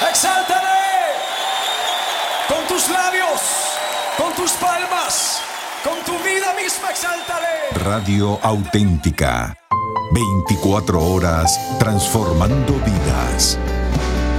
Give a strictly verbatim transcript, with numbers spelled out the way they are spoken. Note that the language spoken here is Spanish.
Exáltale con tus labios, con tus palmas, con tu vida misma, exáltale. Radio Auténtica, veinticuatro horas transformando vidas.